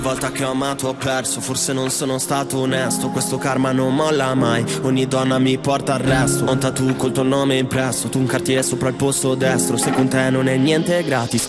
Volta che ho amato ho perso, forse non sono stato onesto. Questo karma non molla mai, ogni donna mi porta al resto. Ho un tattoo col tuo nome impresso, tu un Cartier sopra il posto destro. Se con te non è niente gratis,